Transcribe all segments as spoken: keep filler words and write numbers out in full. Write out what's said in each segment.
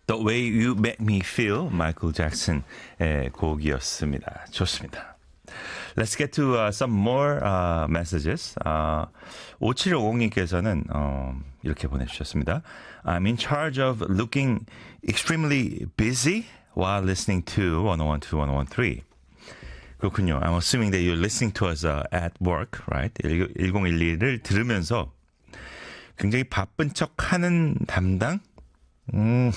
The Way You Make Me Feel, 마이클 잭슨의 곡이었습니다. 좋습니다. Let's get to uh, some more uh, messages. Uh, 오칠오공님께서는 uh, 이렇게 보내주셨습니다. I'm in charge of looking extremely busy while listening to one oh one to one oh one three. 그렇군요. I'm assuming that you're listening to us uh, at work, right? 천일을 들으면서 굉장히 바쁜 척 하는 담당? 음,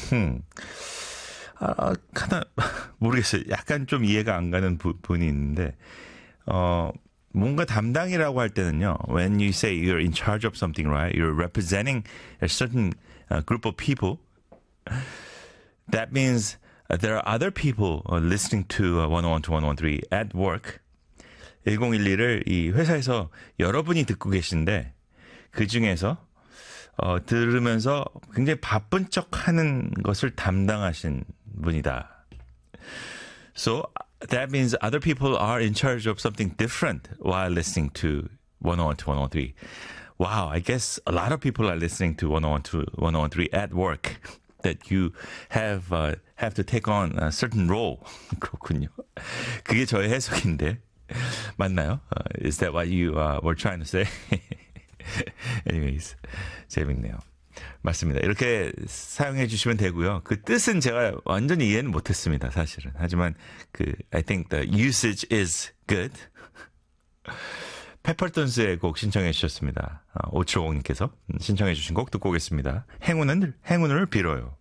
아, 하나, 모르겠어요. 약간 좀 이해가 안 가는 부, 분이 있는데, 어, 뭔가 담당이라고 할 때는요, when you say you're in charge of something, right? You're representing a certain uh, group of people. That means uh, there are other people uh, listening to uh, one oh one to one oh one three at work. 천일을 이 회사에서 여러분이 듣고 계신데, 그 중에서 어, 들으면서 굉장히 바쁜 척 하는 것을 담당하신 분이다. So that means other people are in charge of something different while listening to one oh one to one oh three. Wow, I guess a lot of people are listening to one oh one to one oh three at work. That you have uh, have to take on a certain role. 그렇군요. 그게 저의 해석인데 맞나요? Uh, is that what you uh, were trying to say? Anyways, 재밌네요. 맞습니다. 이렇게 사용해 주시면 되고요. 그 뜻은 제가 완전히 이해는 못했습니다. 사실은. 하지만 그 I think the usage is good. 페퍼톤스의 곡 신청해 주셨습니다. 오칠오공님께서 신청해 주신 곡 듣고 오겠습니다. 행운은 행운을 빌어요.